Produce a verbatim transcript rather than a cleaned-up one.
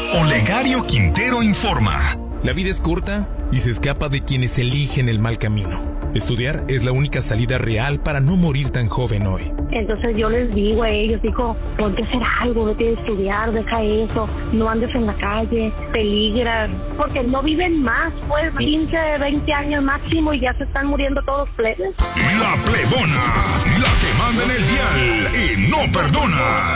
Olegario Quintero informa. La vida es corta y se escapa de quienes eligen el mal camino. Estudiar es la única salida real para no morir tan joven hoy. Entonces yo les digo a ellos, digo, ponte a hacer algo, vete a estudiar, deja eso, no andes en la calle, peligran, porque no viven más, pues quince, veinte años máximo y ya se están muriendo todos plebes. La plebona, la que manda en el dial y no perdona.